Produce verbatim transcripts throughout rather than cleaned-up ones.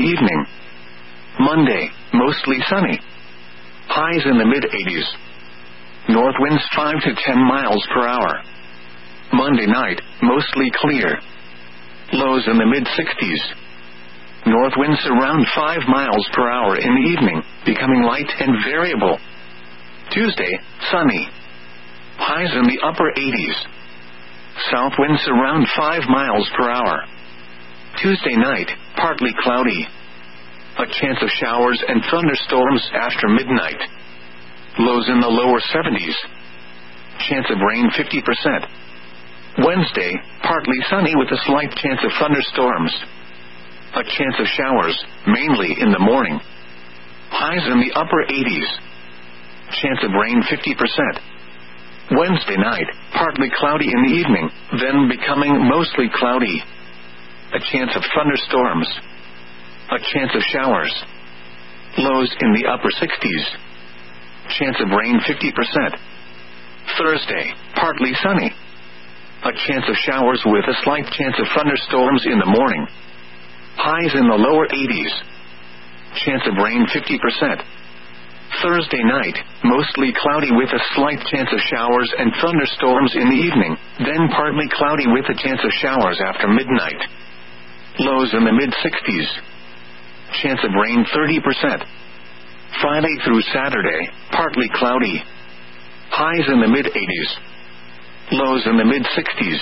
evening. Monday, mostly sunny. Highs in the mid-eighties. North winds five to ten miles per hour. Monday night, mostly clear. Lows in the mid-sixties. North winds around five miles per hour in the evening, becoming light and variable. Tuesday, sunny. Highs in the upper eighties. South winds around five miles per hour. Tuesday night, partly cloudy. A chance of showers and thunderstorms after midnight. Lows in the lower seventies. Chance of rain fifty percent. Wednesday, partly sunny with a slight chance of thunderstorms. A chance of showers, mainly in the morning. Highs in the upper eighties. Chance of rain fifty percent. Wednesday night, partly cloudy in the evening, then becoming mostly cloudy. A chance of thunderstorms. A chance of showers. Lows in the upper sixties. Chance of rain fifty percent. Thursday, partly sunny. A chance of showers with a slight chance of thunderstorms in the morning. Highs in the lower eighties. Chance of rain fifty percent. Thursday night, mostly cloudy with a slight chance of showers and thunderstorms in the evening, then partly cloudy with a chance of showers after midnight. Lows in the mid-sixties. Chance of rain thirty percent. Friday through Saturday, partly cloudy. Highs in the mid-eighties. Lows in the mid-sixties.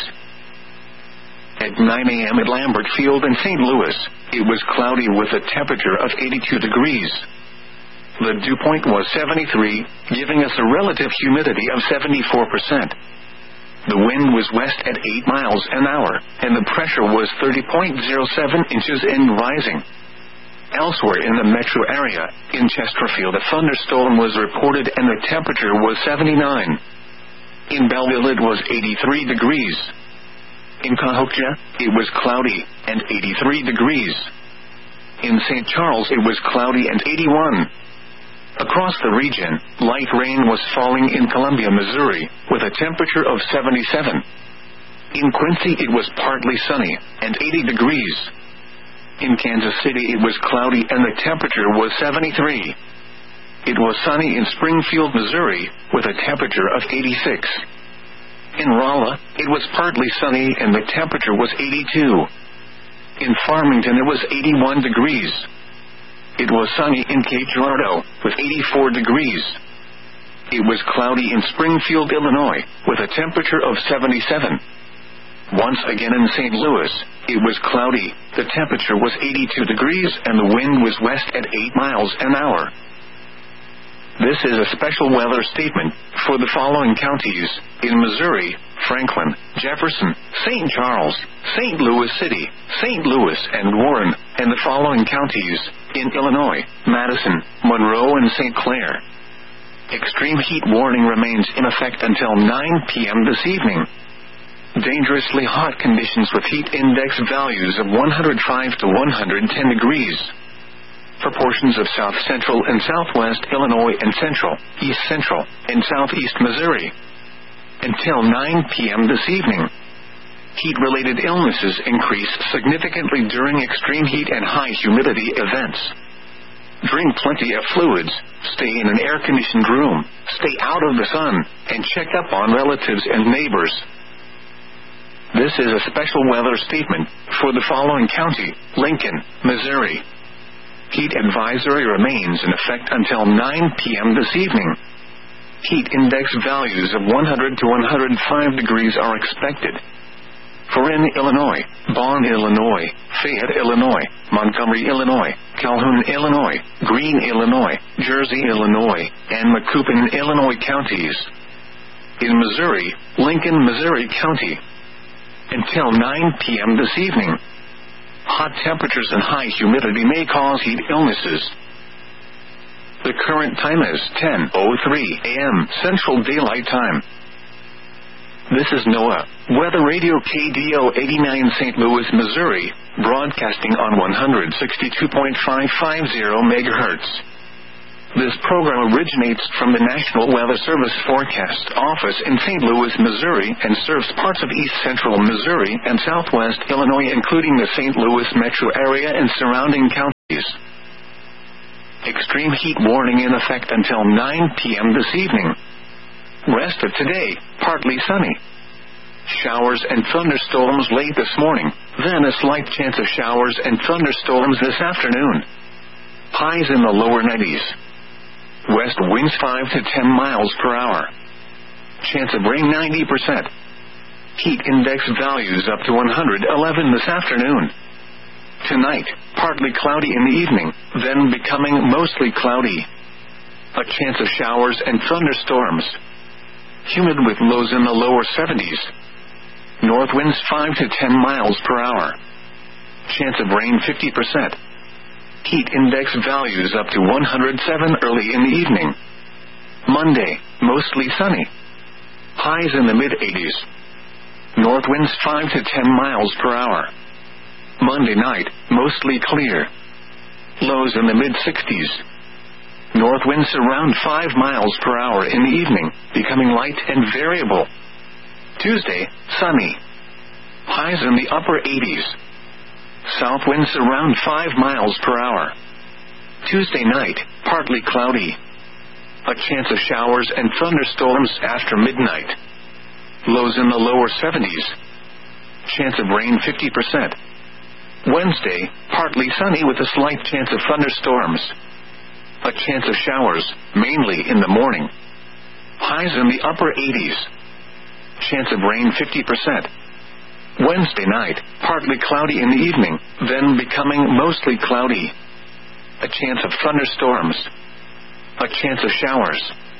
At nine a.m. at Lambert Field in Saint Louis, it was cloudy with a temperature of eighty-two degrees. The dew point was seventy-three, giving us a relative humidity of seventy-four percent. The wind was west at eight miles an hour, and the pressure was thirty point zero seven inches and rising. Elsewhere in the metro area, in Chesterfield, a thunderstorm was reported and the temperature was seventy-nine. In Belleville it was eighty-three degrees. In Cahokia, it was cloudy and eighty-three degrees. In Saint Charles it was cloudy and eighty-one. Across the region, light rain was falling in Columbia, Missouri, with a temperature of seventy-seven. In Quincy it was partly sunny and eighty degrees. In Kansas City it was cloudy and the temperature was seventy-three. It was sunny in Springfield, Missouri, with a temperature of eighty-six. In Rolla, it was partly sunny and the temperature was eighty-two. In Farmington it was eighty-one degrees. It was sunny in Cape Girardeau, with eighty-four degrees. It was cloudy in Springfield, Illinois, with a temperature of seventy-seven. Once again in Saint Louis, it was cloudy, the temperature was eighty-two degrees and the wind was west at eight miles an hour. This is a special weather statement for the following counties: in Missouri, Franklin, Jefferson, Saint Charles, Saint Louis City, Saint Louis and Warren, and the following counties: in Illinois, Madison, Monroe and Saint Clair. Extreme heat warning remains in effect until nine p.m. this evening. Dangerously hot conditions with heat index values of one hundred five to one hundred ten degrees. For portions of south central and southwest Illinois and central, east central, and southeast Missouri. Until nine p.m. this evening. Heat-related illnesses increase significantly during extreme heat and high humidity events. Drink plenty of fluids, stay in an air-conditioned room, stay out of the sun, and check up on relatives and neighbors. This is a special weather statement for the following county: Lincoln, Missouri. Heat advisory remains in effect until nine p.m. this evening. Heat index values of one hundred to one hundred five degrees are expected. For in Illinois, Bonn, Illinois, Fayette, Illinois, Montgomery, Illinois, Calhoun, Illinois, Greene, Illinois, Jersey, Illinois, and Macoupin, Illinois counties. In Missouri, Lincoln, Missouri County. Until nine p.m. this evening. Hot temperatures and high humidity may cause heat illnesses. The current time is ten oh three a.m. Central Daylight Time. This is NOAA, Weather Radio K D O eighty-nine Saint Louis, Missouri, broadcasting on one sixty-two point five five zero megahertz. This program originates from the National Weather Service Forecast Office in Saint Louis, Missouri, and serves parts of east central Missouri and southwest Illinois, including the Saint Louis metro area and surrounding counties. Extreme heat warning in effect until nine p.m. this evening. Rest of today, partly sunny. Showers and thunderstorms late this morning, then a slight chance of showers and thunderstorms this afternoon. Highs in the lower nineties. West winds five to ten miles per hour. Chance of rain ninety percent. Heat index values up to one hundred eleven this afternoon. Tonight, partly cloudy in the evening, then becoming mostly cloudy. A chance of showers and thunderstorms. Humid with lows in the lower seventies. North winds five to ten miles per hour. Chance of rain fifty percent. Heat index values up to one hundred seven early in the evening. Monday, mostly sunny. Highs in the mid-eighties. North winds five to ten miles per hour. Monday night, mostly clear. Lows in the mid-sixties. North winds around five miles per hour in the evening, becoming light and variable. Tuesday, sunny. Highs in the upper eighties. South winds around five miles per hour. Tuesday night, partly cloudy. A chance of showers and thunderstorms after midnight. Lows in the lower seventies. Chance of rain fifty percent. Wednesday, partly sunny with a slight chance of thunderstorms. A chance of showers, mainly in the morning. Highs in the upper eighties. Chance of rain fifty percent. Wednesday night, partly cloudy in the evening, then becoming mostly cloudy. A chance of thunderstorms. A chance of showers.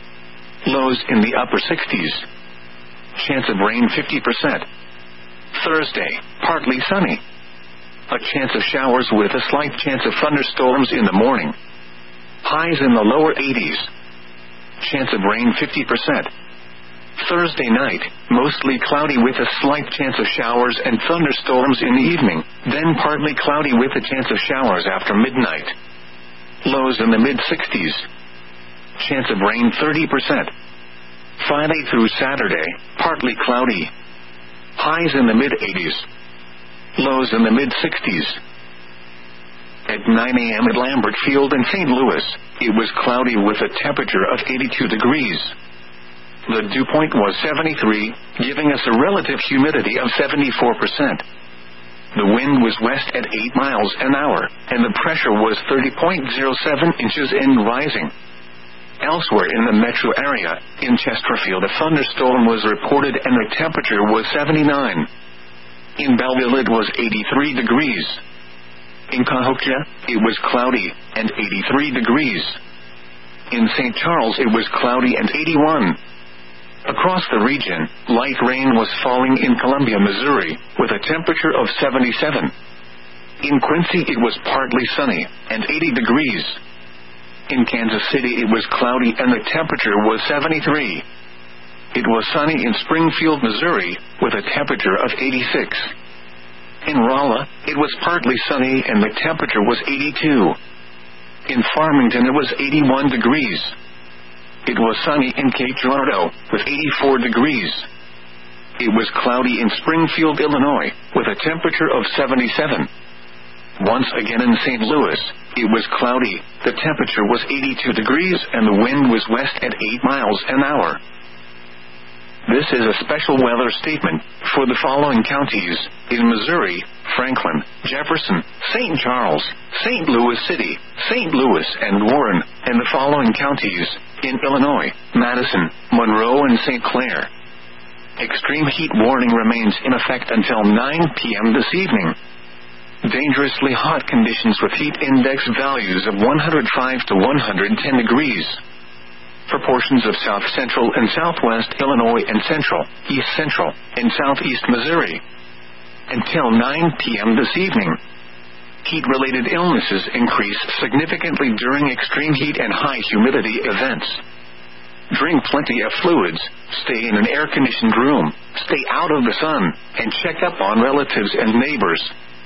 Lows in the upper sixties. Chance of rain fifty percent. Thursday, partly sunny. A chance of showers with a slight chance of thunderstorms in the morning. Highs in the lower eighties. Chance of rain fifty percent. Thursday night, mostly cloudy with a slight chance of showers and thunderstorms in the evening, then partly cloudy with a chance of showers after midnight. Lows in the mid-sixties. Chance of rain thirty percent. Friday through Saturday, partly cloudy. Highs in the mid-eighties. Lows in the mid-sixties. At nine a.m. at Lambert Field in Saint Louis, it was cloudy with a temperature of eighty-two degrees. The dew point was seventy-three, giving us a relative humidity of seventy-four percent. The wind was west at eight miles an hour, and the pressure was thirty point zero seven inches and rising. Elsewhere in the metro area, in Chesterfield, a thunderstorm was reported and the temperature was seventy-nine. In Belleville it was eighty-three degrees. In Cahokia, it was cloudy, and eighty-three degrees. In Saint Charles it was cloudy and eighty-one. Across the region, light rain was falling in Columbia, Missouri, with a temperature of seventy-seven. In Quincy it was partly sunny, and eighty degrees. In Kansas City it was cloudy and the temperature was seventy-three. It was sunny in Springfield, Missouri, with a temperature of eighty-six. In Rolla, it was partly sunny and the temperature was eighty-two. In Farmington it was eighty-one degrees. It was sunny in Cape Girardeau, with eighty-four degrees. It was cloudy in Springfield, Illinois, with a temperature of seventy-seven. Once again in Saint Louis, it was cloudy, the temperature was eighty-two degrees and the wind was west at eight miles an hour. This is a special weather statement for the following counties in Missouri: Franklin, Jefferson, Saint Charles, Saint Louis City, Saint Louis and Warren, and the following counties in Illinois: Madison, Monroe and Saint Clair. Extreme heat warning remains in effect until nine p.m. this evening. Dangerously hot conditions with heat index values of one hundred five to one hundred ten degrees. For portions of south central and southwest Illinois and central, east central, and southeast Missouri. Until nine p.m. this evening. Heat-related illnesses increase significantly during extreme heat and high humidity events. Drink plenty of fluids, stay in an air-conditioned room, stay out of the sun, and check up on relatives and neighbors.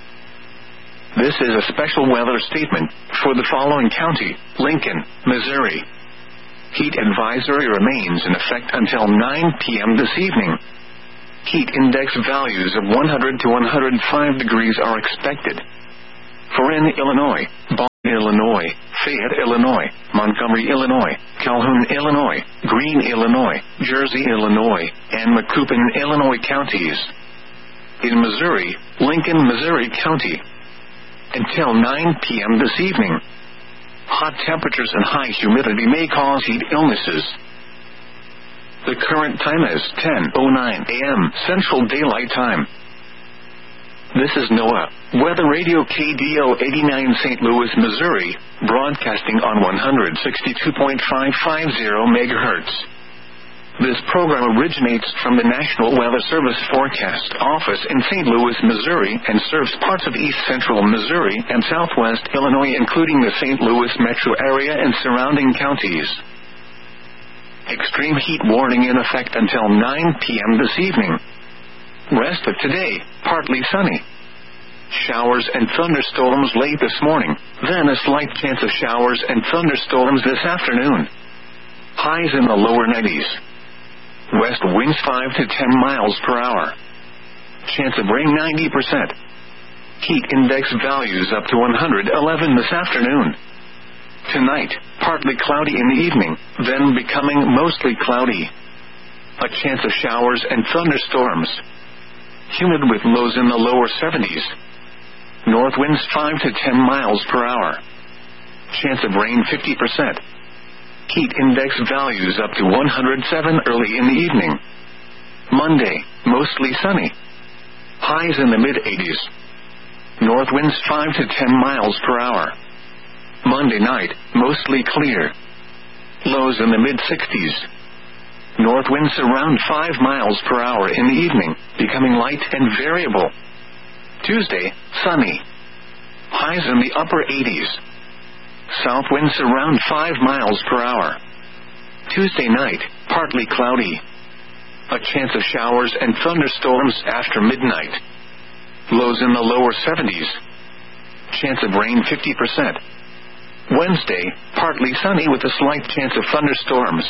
This is a special weather statement for the following county: Lincoln, Missouri. Heat advisory remains in effect until nine p.m. this evening. Heat index values of one hundred to one hundred five degrees are expected. For in Illinois, Illinois, Fayette, Illinois, Montgomery, Illinois, Calhoun, Illinois, Greene, Illinois, Jersey, Illinois, and Macoupin, Illinois counties. In Missouri, Lincoln, Missouri County. Until nine p.m. this evening. Hot temperatures and high humidity may cause heat illnesses. The current time is ten oh nine a.m. Central Daylight Time. This is NOAA Weather Radio K D O eighty-nine Saint Louis, Missouri, broadcasting on one sixty-two point five five zero megahertz. This program originates from the National Weather Service Forecast Office in Saint Louis, Missouri, and serves parts of east central Missouri and southwest Illinois, including the Saint Louis metro area and surrounding counties. Extreme heat warning in effect until nine p.m. this evening. Rest of today, partly sunny. Showers and thunderstorms late this morning, then a slight chance of showers and thunderstorms this afternoon. Highs in the lower nineties. West winds five to ten miles per hour. Chance of rain ninety percent. Heat index values up to one hundred eleven this afternoon. Tonight, partly cloudy in the evening, then becoming mostly cloudy. A chance of showers and thunderstorms. Humid with lows in the lower seventies. North winds five to ten miles per hour. Chance of rain fifty percent. Heat index values up to one hundred seven early in the evening. Monday, mostly sunny. Highs in the mid-eighties. North winds five to ten miles per hour. Monday night, mostly clear. Lows in the mid-sixties. North winds around five miles per hour in the evening, becoming light and variable. Tuesday, sunny. Highs in the upper eighties. South winds around five miles per hour. Tuesday night, partly cloudy. A chance of showers and thunderstorms after midnight. Lows in the lower seventies. Chance of rain fifty percent. Wednesday, partly sunny with a slight chance of thunderstorms.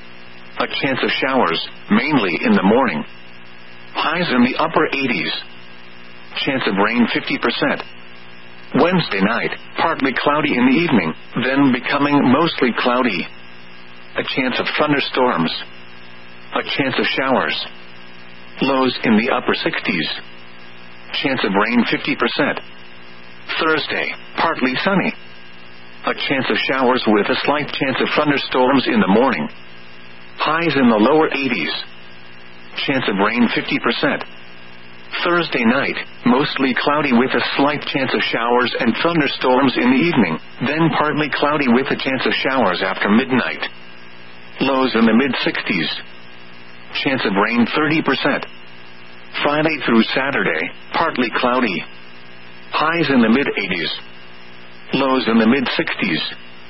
A chance of showers, mainly in the morning. Highs in the upper eighties. Chance of rain fifty percent. Wednesday night, partly cloudy in the evening, then becoming mostly cloudy. A chance of thunderstorms. A chance of showers. Lows in the upper sixties. Chance of rain fifty percent. Thursday, partly sunny. A chance of showers with a slight chance of thunderstorms in the morning. Highs in the lower eighties. Chance of rain fifty percent. Thursday night, mostly cloudy with a slight chance of showers and thunderstorms in the evening, then partly cloudy with a chance of showers after midnight. Lows in the mid-sixties. Chance of rain thirty percent. Friday through Saturday, partly cloudy. Highs in the mid-eighties. Lows in the mid-sixties.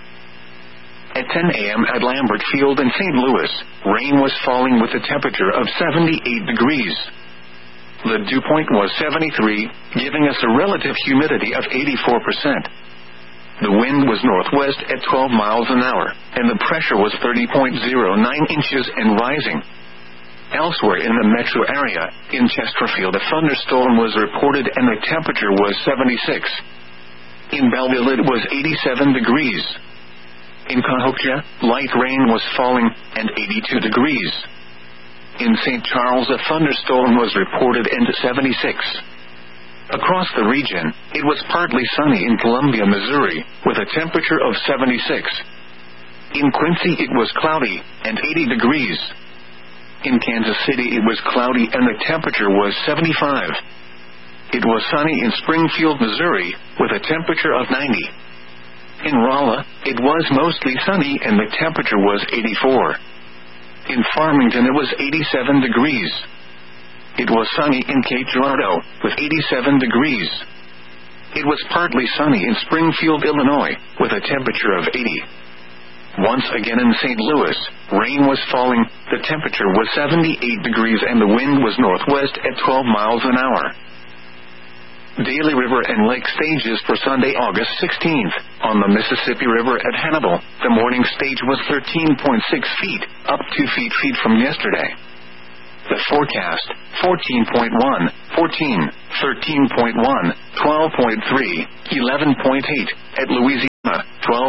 At ten a.m. at Lambert Field in Saint Louis, rain was falling with a temperature of seventy-eight degrees. The dew point was seventy-three, giving us a relative humidity of eighty-four percent. The wind was northwest at twelve miles an hour, and the pressure was thirty point zero nine inches and rising. Elsewhere in the metro area, in Chesterfield, a thunderstorm was reported and the temperature was seventy-six. In Belleville, it was eighty-seven degrees. In Cahokia, light rain was falling, and eighty-two degrees. In Saint Charles, a thunderstorm was reported and seventy-six. Across the region, it was partly sunny in Columbia, Missouri, with a temperature of seventy-six. In Quincy, it was cloudy, and eighty degrees. In Kansas City, it was cloudy, and the temperature was seventy-five. It was sunny in Springfield, Missouri, with a temperature of ninety. In Rolla, it was mostly sunny and the temperature was eighty-four. In Farmington, it was eighty-seven degrees. It was sunny in Cape Girardeau, with eighty-seven degrees. It was partly sunny in Springfield, Illinois, with a temperature of eighty. Once again in Saint Louis, rain was falling, the temperature was seventy-eight degrees and the wind was northwest at twelve miles an hour. Daly River and Lake stages for Sunday, August sixteenth. On the Mississippi River at Hannibal, the morning stage was thirteen point six feet, up two feet feet from yesterday. The forecast, fourteen point one, fourteen, thirteen point one, twelve point three, eleven point eight, at Louisiana.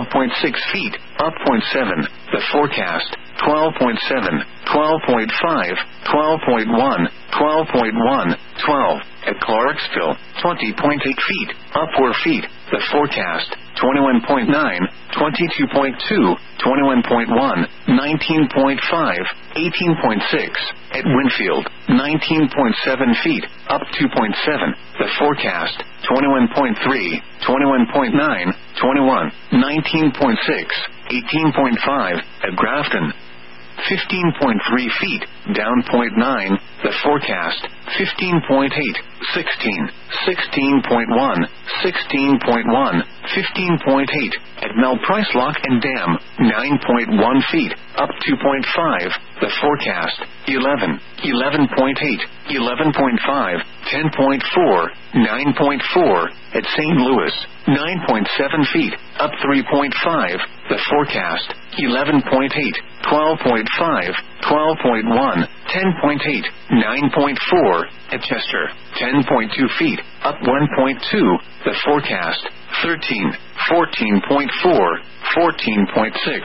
point six feet, up zero point seven. The forecast, twelve point seven, twelve point five, twelve point one, twelve point one, twelve. At Clarksville, twenty point eight feet, up four feet. The forecast, twenty-one point nine, twenty-two point two, twenty-one point one, nineteen point five, eighteen point six. At Winfield, nineteen point seven feet, up two point seven. The forecast, twenty-one point three, twenty-one point nine, twenty-one, nineteen point six, eighteen point five. At Grafton, fifteen point three feet, down zero point nine. The forecast, fifteen point eight, sixteen, sixteen point one, sixteen point one, fifteen point eight. At Mel Price Lock and Dam, nine point one feet, up two point five. The forecast, eleven, eleven point eight, eleven point five, ten point four, nine point four. At Saint Louis, nine point seven feet, up three point five. The forecast, eleven point eight, twelve point five, twelve point one, ten point eight, nine point four. At Chester, ten point two feet, up one point two. The forecast, thirteen, fourteen point four, fourteen point six.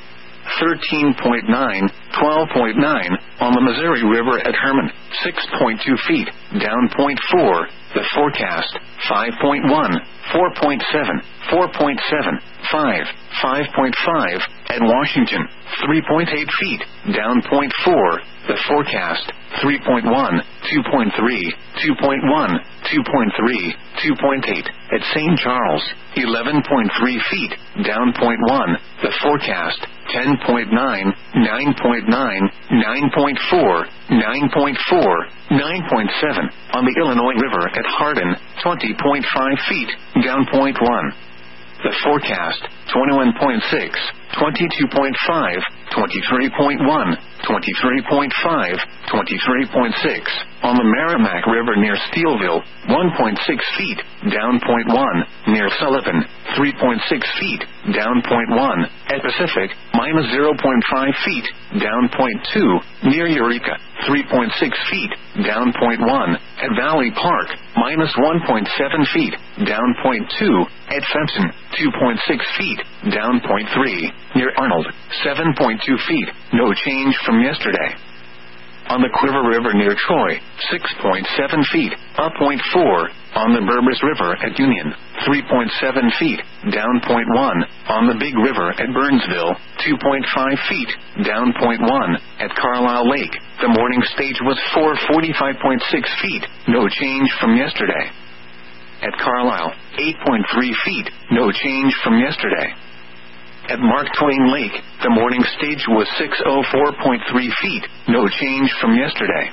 thirteen point nine, twelve point nine. On the Missouri River at Herman, six point two feet, down zero point four. The forecast, five point one, four point seven, four point seven, five, five point five. At Washington, three point eight feet, down zero point four. The forecast, three point one, two point three, two point one, two point three, two point eight. At Saint Charles, eleven point three feet, down zero point one. The forecast, ten point nine, nine point nine, nine point four, nine point four, nine point seven. On the Illinois River at Hardin, twenty point five feet, down zero point one. The forecast, twenty-one point six, twenty-two point five, twenty-three point one, twenty-three point five, twenty-three point six. On the Merrimack River near Steelville, one point six feet, down zero point one. Near Sullivan, three point six feet, down zero point one. At Pacific, minus zero point five feet, down zero point two. Near Eureka, three point six feet, down zero point one. At Valley Park, minus one point seven feet, down zero point two. At Fenton, two point six feet, down zero point three. Near Arnold, seven point two feet, no change from yesterday. On the Quiver River near Troy, six point seven feet, up zero point four. On the Berbers River at Union, three point seven feet, down zero point one. On the Big River at Burnsville, two point five feet, down zero point one. At Carlisle Lake, the morning stage was four forty-five point six feet, no change from yesterday. At Carlisle, eight point three feet, no change from yesterday. At Mark Twain Lake, the morning stage was six oh four point three feet, no change from yesterday.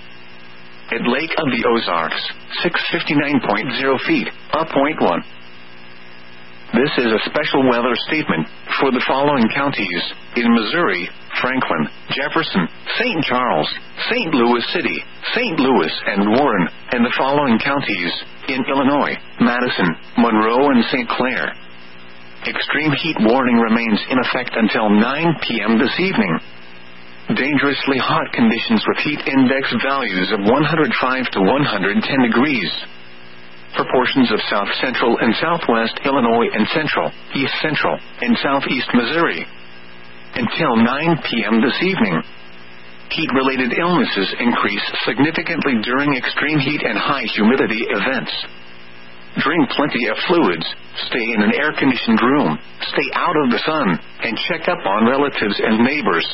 At Lake of the Ozarks, six fifty-nine point zero feet, up zero point one. This is a special weather statement for the following counties in Missouri: Franklin, Jefferson, Saint Charles, Saint Louis City, Saint Louis and Warren, and the following counties in Illinois: Madison, Monroe and Saint Clair. Extreme heat warning remains in effect until nine p.m. this evening. Dangerously hot conditions with heat index values of one hundred five to one hundred ten degrees. For portions of south central and southwest Illinois and central, east central, and southeast Missouri. Until nine p.m. this evening. Heat-related illnesses increase significantly during extreme heat and high humidity events. Drink plenty of fluids, stay in an air-conditioned room, stay out of the sun, and check up on relatives and neighbors.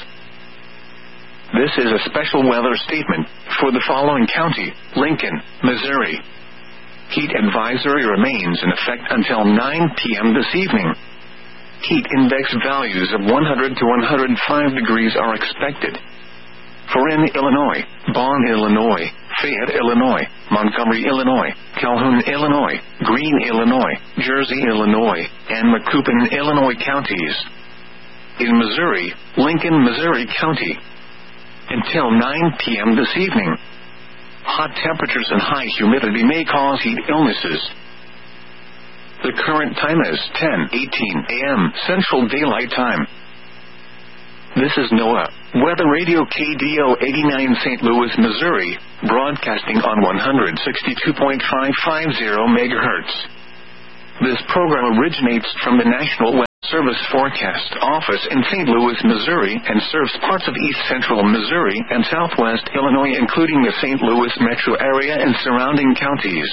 This is a special weather statement for the following county: Lincoln, Missouri. Heat advisory remains in effect until nine p.m. this evening. Heat index values of one hundred to one hundred five degrees are expected. For in Illinois, Bonn, Illinois, Fayette, Illinois, Montgomery, Illinois, Calhoun, Illinois, Greene, Illinois, Jersey, Illinois, and Macoupin, Illinois counties. In Missouri, Lincoln, Missouri County. Until nine p.m. this evening. Hot temperatures and high humidity may cause heat illnesses. The current time is ten eighteen a.m. Central Daylight Time. This is NOAA, Weather Radio K D O eighty-nine Saint Louis, Missouri, broadcasting on one sixty-two point five five zero megahertz. This program originates from the National Weather Service Forecast Office in Saint Louis, Missouri, and serves parts of east central Missouri and southwest Illinois, including the Saint Louis metro area and surrounding counties.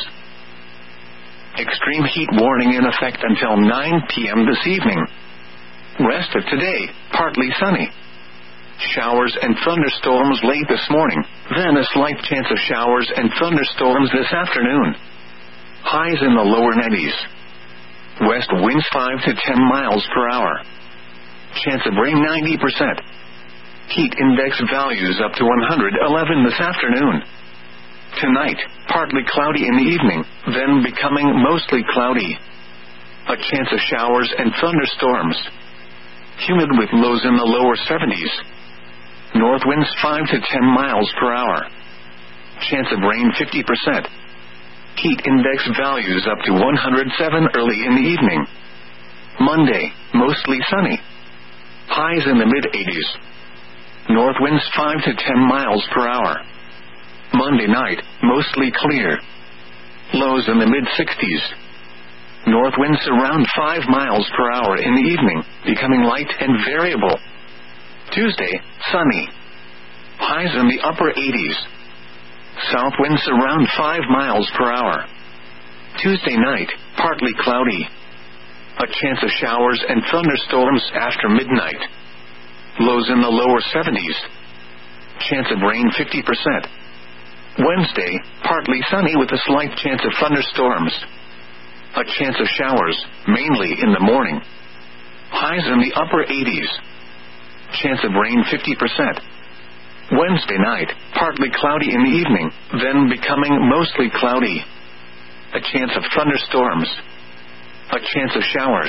Extreme heat warning in effect until nine p.m. this evening. Rest of today, partly sunny. Showers and thunderstorms late this morning, then a slight chance of showers and thunderstorms this afternoon. Highs in the lower nineties. West winds five to ten miles per hour. Chance of rain ninety percent. Heat index values up to one hundred eleven this afternoon. Tonight, partly cloudy in the evening, then becoming mostly cloudy. A chance of showers and thunderstorms. Humid with lows in the lower seventies. North winds five to ten miles per hour. Chance of rain fifty percent. Heat index values up to one hundred seven early in the evening. Monday, mostly sunny. Highs in the mid-eighties. North winds five to ten miles per hour. Monday night, mostly clear. Lows in the mid-sixties. North winds around five miles per hour in the evening, becoming light and variable. Tuesday, sunny. Highs in the upper eighties. South winds around five miles per hour. Tuesday night, partly cloudy. A chance of showers and thunderstorms after midnight. Lows in the lower seventies. Chance of rain fifty percent. Wednesday, partly sunny with a slight chance of thunderstorms. A chance of showers, mainly in the morning. Highs in the upper eighties. Chance of rain fifty percent. Wednesday night, partly cloudy in the evening, then becoming mostly cloudy. A chance of thunderstorms. A chance of showers.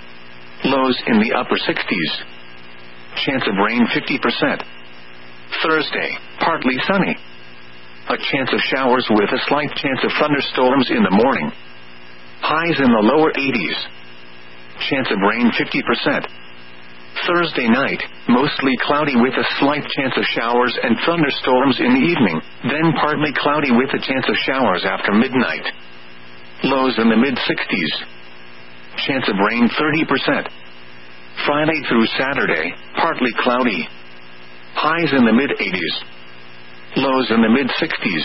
Lows in the upper sixties. Chance of rain fifty percent. Thursday, partly sunny. A chance of showers with a slight chance of thunderstorms in the morning. Highs in the lower eighties. Chance of rain fifty percent. Thursday night, mostly cloudy with a slight chance of showers and thunderstorms in the evening, then partly cloudy with a chance of showers after midnight. Lows in the mid-sixties. Chance of rain thirty percent. Friday through Saturday, partly cloudy. Highs in the mid-eighties. Lows in the mid-sixties.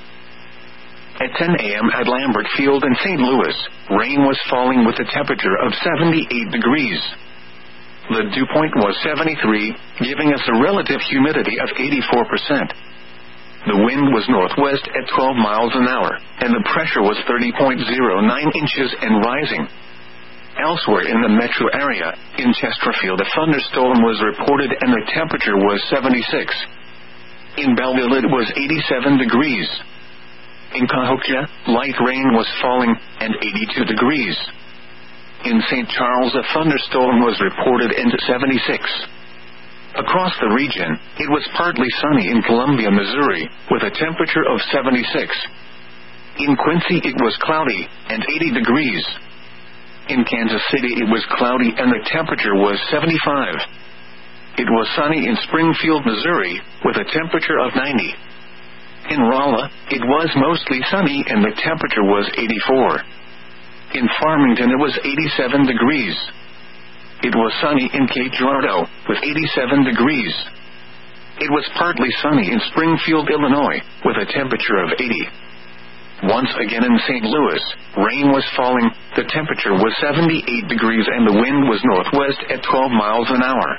At ten a.m. at Lambert Field in Saint Louis, rain was falling with a temperature of seventy-eight degrees. The dew point was seventy-three, giving us a relative humidity of eighty-four percent. The wind was northwest at twelve miles an hour, and the pressure was thirty point zero nine inches and rising. Elsewhere in the metro area, in Chesterfield, a thunderstorm was reported and the temperature was seventy-six. In Belleville, it was eighty-seven degrees. In Cahokia, light rain was falling, and eighty-two degrees. In Saint Charles, a thunderstorm was reported and seventy-six. Across the region, it was partly sunny in Columbia, Missouri, with a temperature of seventy-six. In Quincy, it was cloudy, and eighty degrees. In Kansas City, it was cloudy and the temperature was seventy-five. It was sunny in Springfield, Missouri, with a temperature of ninety. In Rolla, it was mostly sunny and the temperature was eighty-four. In Farmington, it was eighty-seven degrees. It was sunny in Cape Girardeau, with eighty-seven degrees. It was partly sunny in Springfield, Illinois, with a temperature of eighty. Once again in Saint Louis, rain was falling, the temperature was seventy-eight degrees and the wind was northwest at twelve miles an hour.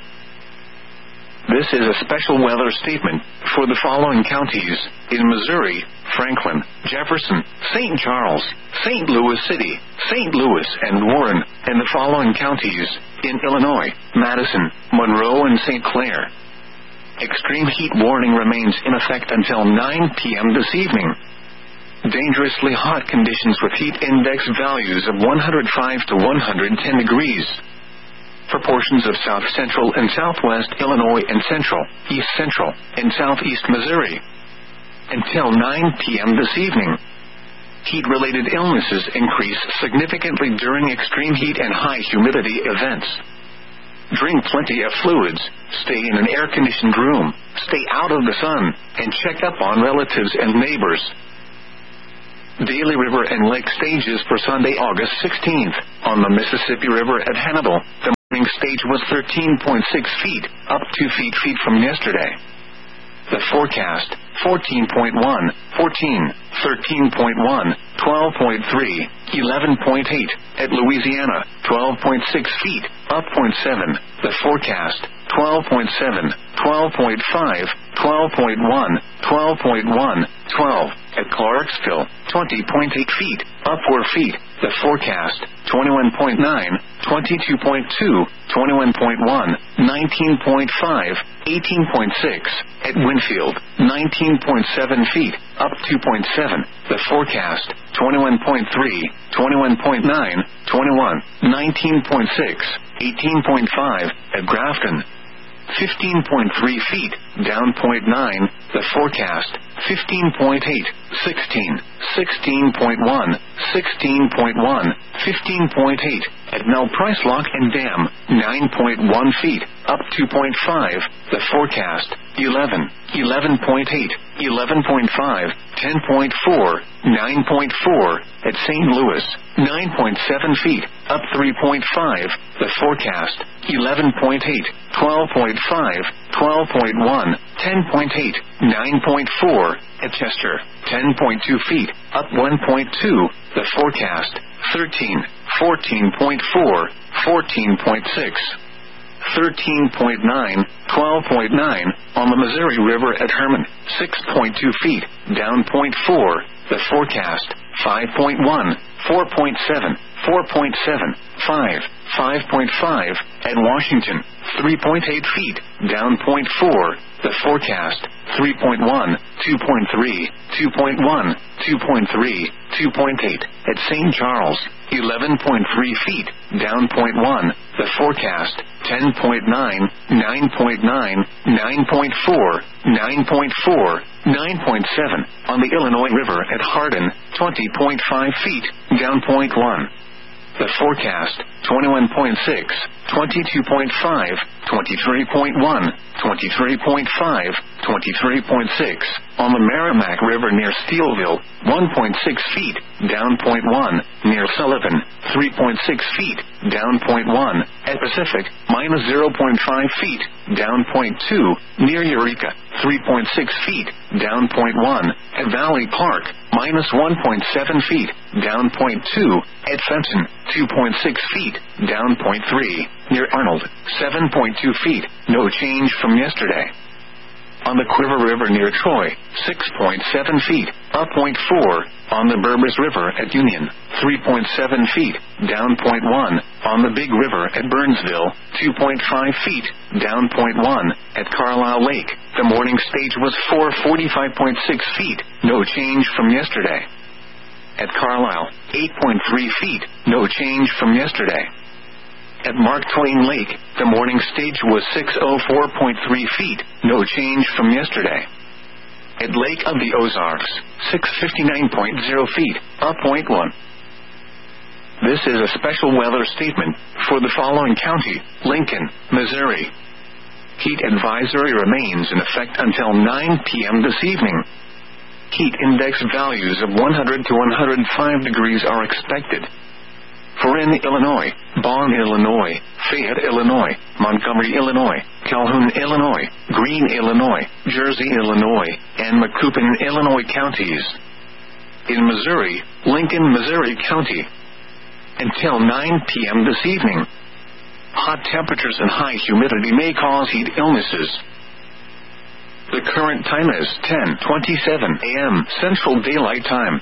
This is a special weather statement for the following counties in Missouri: Franklin, Jefferson, Saint Charles, Saint Louis City, Saint Louis, and Warren, and the following counties in Illinois: Madison, Monroe, and Saint Clair. Extreme heat warning remains in effect until nine p.m. this evening. Dangerously hot conditions with heat index values of one hundred five to one hundred ten degrees. For portions of south central and southwest Illinois and central, east central, and southeast Missouri. Until nine p.m. this evening. Heat-related illnesses increase significantly during extreme heat and high humidity events. Drink plenty of fluids, stay in an air-conditioned room, stay out of the sun, and check up on relatives and neighbors. Daly River and Lake stages for Sunday, August sixteenth, on the Mississippi River at Hannibal. The morning stage was thirteen point six feet, up two feet feet from yesterday. The forecast, fourteen point one, fourteen, thirteen point one, twelve point three, eleven point eight. At Louisiana, twelve point six feet, up zero point seven. The forecast, twelve point seven, twelve point five, twelve point one, twelve point one, twelve. At Clarksville, twenty point eight feet, up four feet. The forecast, twenty-one point nine, twenty-two point two, twenty-one point one, nineteen point five, eighteen point six. At Winfield, nineteen point seven feet, up two point seven. The forecast, twenty-one point three, twenty-one point nine, twenty-one, nineteen point six, eighteen point five. At Grafton, fifteen point three feet, down zero point nine. The forecast, fifteen point eight, sixteen, sixteen point one, sixteen point one, fifteen point eight. At Mel Price Lock and Dam, nine point one feet, up two point five. The forecast, eleven, eleven point eight, eleven point five, ten point four, nine point four. At Saint Louis, nine point seven feet, up three point five. The forecast, eleven point eight, twelve point five, twelve point one, ten point eight, nine point four. At Chester, ten point two feet, up one point two. The forecast, thirteen, fourteen point four, fourteen point six, thirteen point nine, twelve point nine. On the Missouri River at Herman, six point two feet, down zero point four. The forecast, five point one, four point seven, four point seven, five, five point five. At Washington, three point eight feet, down zero point four. The forecast, three point one, two point three, two point one, two point three, two point eight. At Saint Charles, eleven point three feet, down zero point one. The forecast, ten point nine, nine point nine, nine point four, nine point four, nine point seven. On the Illinois River at Hardin, twenty point five feet, down zero point one. The forecast, twenty-one point six, twenty-two point five, twenty-three point one, twenty-three point five, twenty-three point six. On the Merrimack River near Steelville, one point six feet, down zero point one. Near Sullivan, three point six feet, down zero point one. At Pacific, minus zero point five feet, down zero point two. Near Eureka, three point six feet, down zero point one. At Valley Park, minus one point seven feet, down zero point two. At Fenton, two point six feet, down zero point three. Near Arnold, seven point two feet, no change from yesterday. On the Quiver River near Troy, six point seven feet, up zero point four. On the Burbus River at Union, three point seven feet, down zero point one. On the Big River at Burnsville, two point five feet, down zero point one. At Carlisle Lake, the morning stage was four forty-five point six feet, no change from yesterday. At Carlisle, eight point three feet, no change from yesterday. At Mark Twain Lake, the morning stage was six oh four point three feet, no change from yesterday. At Lake of the Ozarks, six fifty-nine point zero feet, up zero point one. This is a special weather statement for the following county: Lincoln, Missouri. Heat advisory remains in effect until nine p.m. this evening. Heat index values of one hundred to one hundred five degrees are expected. For in Illinois, Bonn, Illinois, Fayette, Illinois, Montgomery, Illinois, Calhoun, Illinois, Greene, Illinois, Jersey, Illinois, and Macoupin, Illinois counties. In Missouri, Lincoln, Missouri County. Until nine p.m. this evening. Hot temperatures and high humidity may cause heat illnesses. The current time is ten twenty-seven a.m. Central Daylight Time.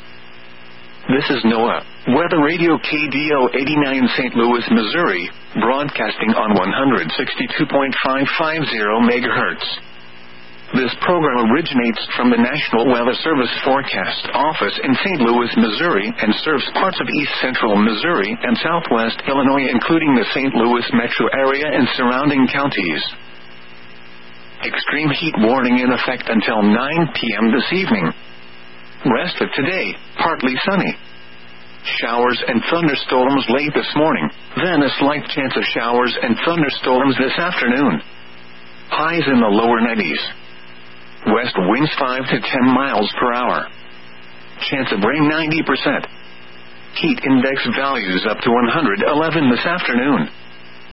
This is NOAA, Weather Radio K D O eighty-nine Saint Louis, Missouri, broadcasting on one sixty-two point five five zero megahertz. This program originates from the National Weather Service Forecast Office in Saint Louis, Missouri, and serves parts of east central Missouri and southwest Illinois, including the Saint Louis metro area and surrounding counties. Extreme heat warning in effect until nine p.m. this evening. Rest of today, partly sunny. Showers and thunderstorms late this morning, then a slight chance of showers and thunderstorms this afternoon. Highs in the lower nineties. West winds five to ten miles per hour. Chance of rain ninety percent. Heat index values up to one hundred eleven this afternoon.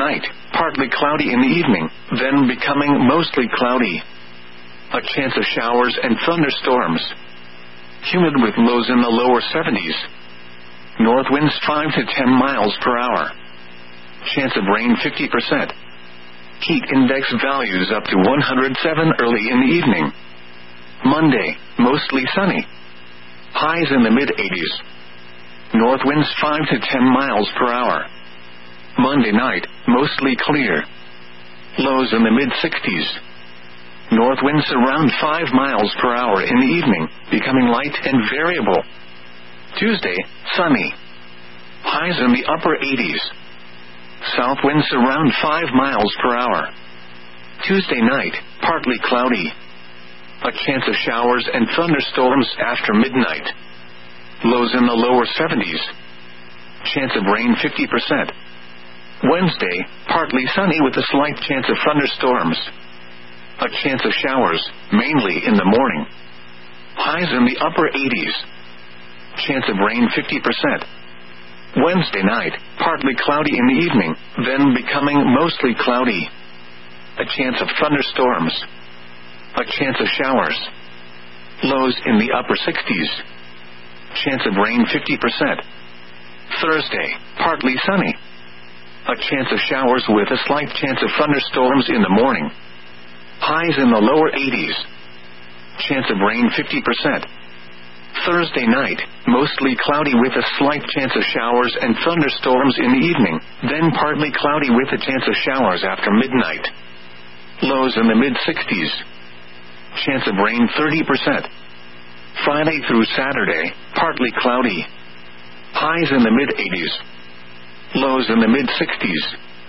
night, partly cloudy in the evening, then becoming mostly cloudy. A chance of showers and thunderstorms. Humid with lows in the lower seventies. North winds five to ten miles per hour. Chance of rain fifty percent. Heat index values up to one hundred seven early in the evening. Monday, mostly sunny. Highs in the mid eighties. North winds five to ten miles per hour. Monday night, mostly clear. Lows in the mid sixties. North winds around five miles per hour in the evening, becoming light and variable. Tuesday, sunny. Highs in the upper eighties. South winds around five miles per hour. Tuesday night, partly cloudy. A chance of showers and thunderstorms after midnight. Lows in the lower seventies. Chance of rain fifty percent. Wednesday, partly sunny with a slight chance of thunderstorms. A chance of showers, mainly in the morning. Highs in the upper eighties. Chance of rain fifty percent. Wednesday night, partly cloudy in the evening, then becoming mostly cloudy. A chance of thunderstorms. A chance of showers. Lows in the upper sixties. Chance of rain fifty percent. Thursday, partly sunny. A chance of showers with a slight chance of thunderstorms in the morning. Highs in the lower eighties. Chance of rain fifty percent. Thursday night, mostly cloudy with a slight chance of showers and thunderstorms in the evening, then partly cloudy with a chance of showers after midnight. Lows in the mid sixties. Chance of rain thirty percent. Friday through Saturday, partly cloudy. Highs in the mid eighties. Lows in the mid sixties.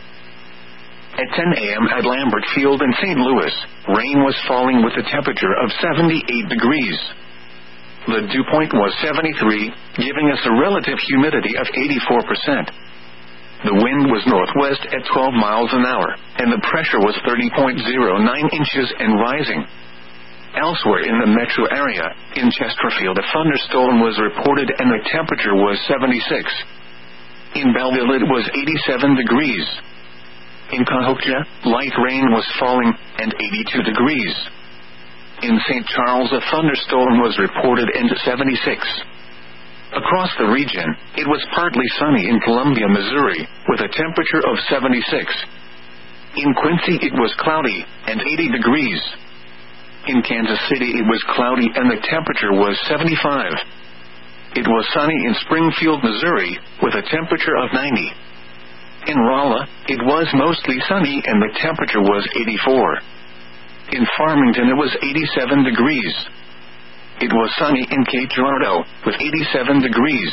At ten a.m. at Lambert Field in Saint Louis, rain was falling with a temperature of seventy-eight degrees. The dew point was seventy-three, giving us a relative humidity of eighty-four percent. The wind was northwest at twelve miles an hour, and the pressure was thirty point zero nine inches and rising. Elsewhere in the metro area, in Chesterfield a thunderstorm was reported and the temperature was seventy-six. In Belleville it was eighty-seven degrees. In Cahokia, light rain was falling, and eighty-two degrees. In Saint Charles a thunderstorm was reported and seventy-six. Across the region, it was partly sunny in Columbia, Missouri, with a temperature of seventy-six. In Quincy it was cloudy, and eighty degrees. In Kansas City it was cloudy and the temperature was seventy-five. It was sunny in Springfield, Missouri, with a temperature of ninety. In Rolla, it was mostly sunny and the temperature was eighty-four. In Farmington it was eighty-seven degrees. It was sunny in Cape Girardeau, with eighty-seven degrees.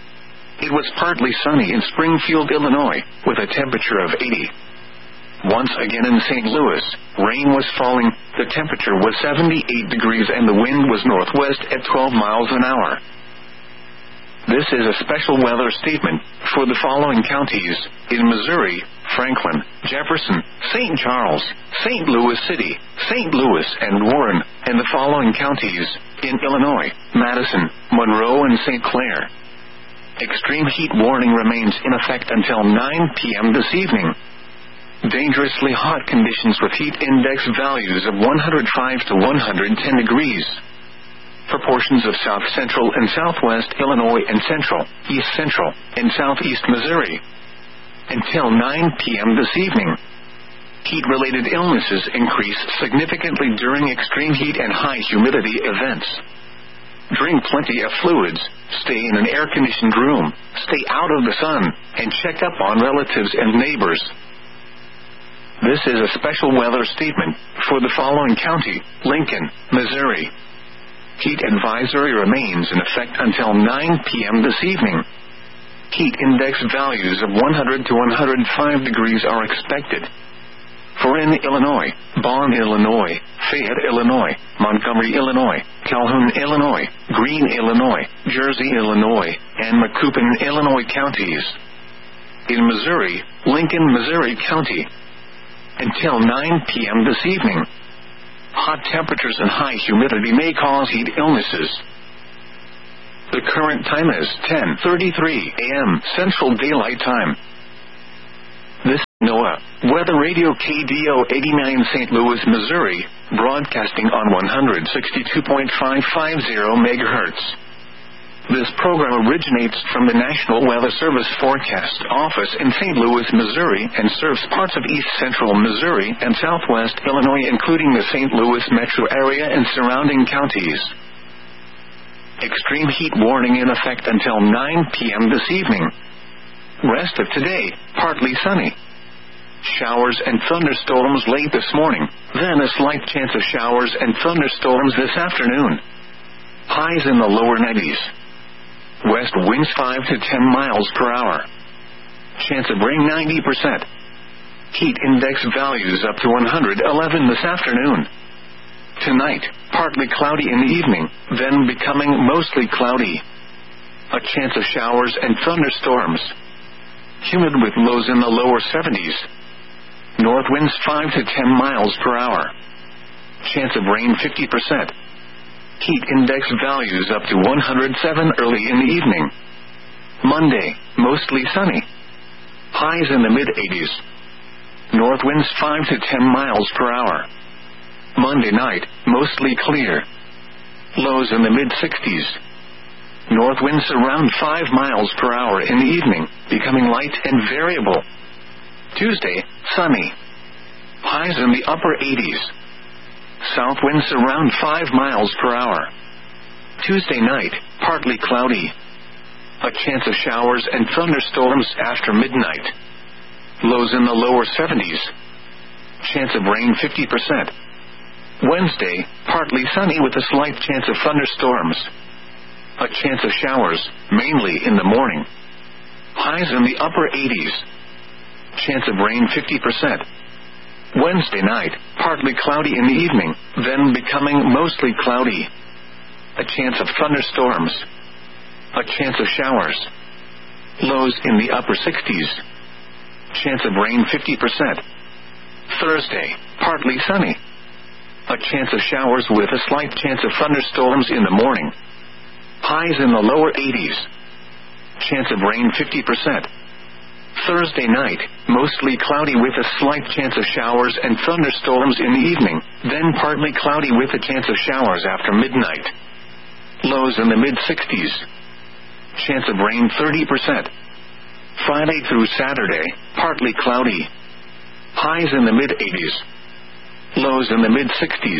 It was partly sunny in Springfield, Illinois, with a temperature of eighty. Once again in Saint Louis, rain was falling, the temperature was seventy-eight degrees and the wind was northwest at twelve miles an hour. This is a special weather statement for the following counties: in Missouri, Franklin, Jefferson, Saint Charles, Saint Louis City, Saint Louis and Warren, and the following counties: in Illinois, Madison, Monroe and Saint Clair. Extreme heat warning remains in effect until nine p.m. this evening. Dangerously hot conditions with heat index values of one hundred five to one hundred ten degrees. For portions of south central and southwest Illinois and central, east central, and southeast Missouri. Until nine p.m. this evening. Heat-related illnesses increase significantly during extreme heat and high humidity events. Drink plenty of fluids, stay in an air-conditioned room, stay out of the sun, and check up on relatives and neighbors. This is a special weather statement for the following county: Lincoln, Missouri. Heat advisory remains in effect until nine p.m. this evening. Heat index values of one hundred to one hundred five degrees are expected. For in Illinois, Bonn, Illinois, Fayette, Illinois, Montgomery, Illinois, Calhoun, Illinois, Greene, Illinois, Jersey, Illinois, and Macoupin, Illinois counties. In Missouri, Lincoln, Missouri County. Until nine p.m. this evening. Hot temperatures and high humidity may cause heat illnesses. The current time is ten thirty-three a.m. Central Daylight Time. This NOAA Weather Radio K D O eighty-nine Saint Louis, Missouri, broadcasting on one sixty-two point five five zero megahertz. This program originates from the National Weather Service Forecast Office in Saint Louis, Missouri, and serves parts of east central Missouri and southwest Illinois, including the Saint Louis metro area and surrounding counties. Extreme heat warning in effect until nine p.m. this evening. Rest of today, partly sunny. Showers and thunderstorms late this morning, then a slight chance of showers and thunderstorms this afternoon. Highs in the lower nineties. West winds five to ten miles per hour. Chance of rain ninety percent. Heat index values up to one hundred eleven this afternoon. Tonight, partly cloudy in the evening, then becoming mostly cloudy. A chance of showers and thunderstorms. Humid with lows in the lower seventies. North winds five to ten miles per hour. Chance of rain fifty percent. Heat index values up to one hundred seven early in the evening. Monday, mostly sunny. Highs in the mid-eighties. North winds five to ten miles per hour. Monday night, mostly clear. Lows in the mid-sixties. North winds around five miles per hour in the evening, becoming light and variable. Tuesday, sunny. Highs in the upper eighties. South winds around five miles per hour. Tuesday night, partly cloudy. A chance of showers and thunderstorms after midnight. Lows in the lower seventies. Chance of rain fifty percent. Wednesday, partly sunny with a slight chance of thunderstorms. A chance of showers, mainly in the morning. Highs in the upper eighties. Chance of rain fifty percent. Wednesday night, partly cloudy in the evening, then becoming mostly cloudy. A chance of thunderstorms. A chance of showers. Lows in the upper sixties. Chance of rain fifty percent. Thursday, partly sunny. A chance of showers with a slight chance of thunderstorms in the morning. Highs in the lower eighties. Chance of rain fifty percent. Thursday night, mostly cloudy with a slight chance of showers and thunderstorms in the evening, then partly cloudy with a chance of showers after midnight. Lows in the mid-sixties. Chance of rain thirty percent. Friday through Saturday, partly cloudy. Highs in the mid-eighties. Lows in the mid-sixties.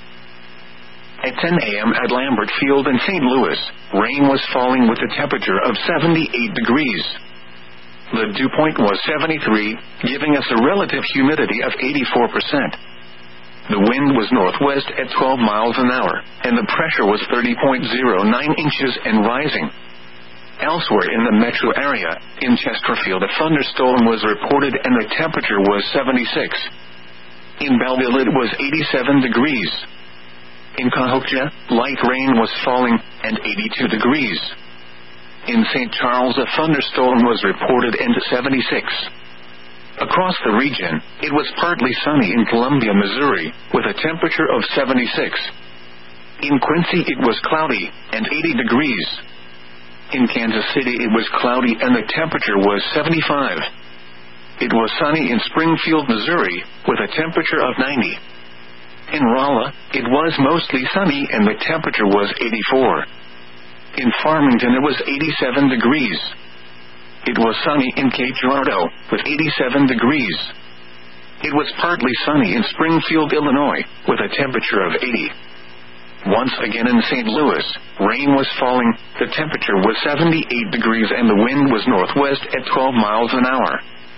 At ten a.m. at Lambert Field in Saint Louis, rain was falling with a temperature of seventy-eight degrees. The dew point was seventy-three, giving us a relative humidity of eighty-four percent. The wind was northwest at twelve miles an hour, and the pressure was thirty point zero nine inches and rising. Elsewhere in the metro area, in Chesterfield, a thunderstorm was reported and the temperature was seventy-six. In Belleville it was eighty-seven degrees. In Cahokia, light rain was falling, and eighty-two degrees. In Saint Charles, a thunderstorm was reported and seventy-six. Across the region, it was partly sunny in Columbia, Missouri, with a temperature of seventy-six. In Quincy, it was cloudy, and eighty degrees. In Kansas City, it was cloudy and the temperature was seventy-five. It was sunny in Springfield, Missouri, with a temperature of ninety. In Rolla, it was mostly sunny and the temperature was eighty-four. In Farmington, it was eighty-seven degrees. It was sunny in Cape Girardeau, with eighty-seven degrees. It was partly sunny in Springfield, Illinois, with a temperature of eighty. Once again in Saint Louis, rain was falling, the temperature was seventy-eight degrees and the wind was northwest at twelve miles an hour.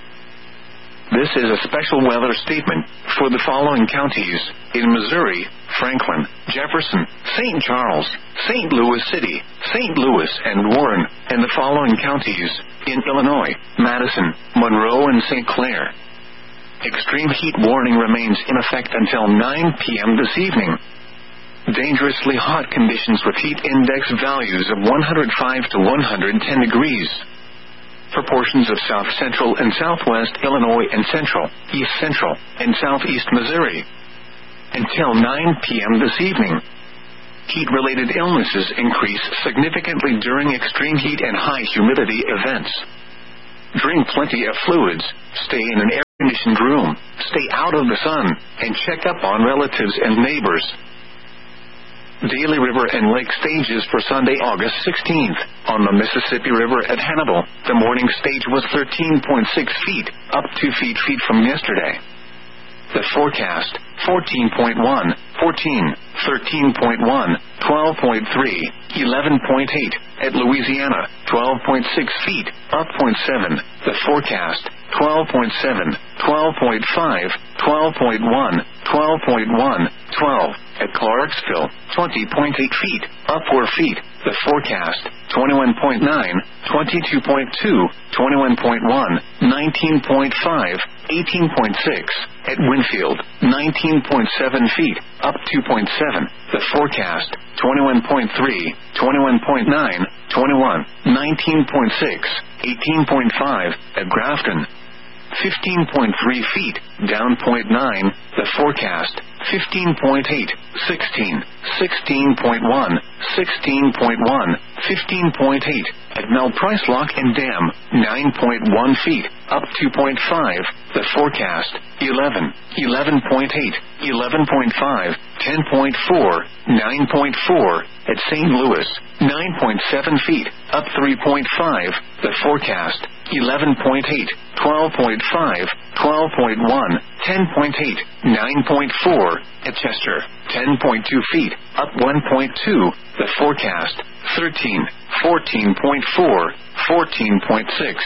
This is a special weather statement for the following counties: in Missouri, Franklin, Jefferson, Saint Charles, Saint Louis City, Saint Louis, and Warren, and the following counties: in Illinois, Madison, Monroe, and Saint Clair. Extreme heat warning remains in effect until nine p.m. this evening. Dangerously hot conditions with heat index values of one hundred five to one hundred ten degrees. For portions of south central and southwest Illinois and central, east central, and southeast Missouri. Until nine p.m. this evening. Heat-related illnesses increase significantly during extreme heat and high humidity events. Drink plenty of fluids, stay in an air-conditioned air-conditioned room, stay out of the sun, and check up on relatives and neighbors. Daily river and lake stages for Sunday, August sixteenth. On the Mississippi River at Hannibal, the morning stage was thirteen point six feet, up two feet feet from yesterday. The forecast, fourteen point one, fourteen, thirteen point one, twelve point three, eleven point eight. At Louisiana, twelve point six feet, up zero point seven. The forecast, twelve point seven, twelve point five, twelve point one, twelve point one, twelve. At Clarksville, twenty point eight feet, up four feet. The forecast, twenty-one point nine, twenty-two point two, twenty-one point one, nineteen point five, eighteen point six. At Winfield, nineteen point seven feet, up two point seven. The forecast, twenty-one point three, twenty-one point nine, twenty-one, nineteen point six, eighteen point five. At Grafton, fifteen point three feet, down zero point nine. The forecast, fifteen point eight, sixteen, sixteen point one, sixteen point one, fifteen point eight. At Mel Price Lock and Dam, nine point one feet, up two point five. The forecast, eleven, eleven point eight, eleven point five, ten point four, nine point four. At Saint Louis, nine point seven feet, up three point five. The forecast, eleven point eight, twelve point five, twelve point one, ten point eight, nine point four. At Chester, ten point two feet, up one point two. The forecast, thirteen, fourteen point four, fourteen point six,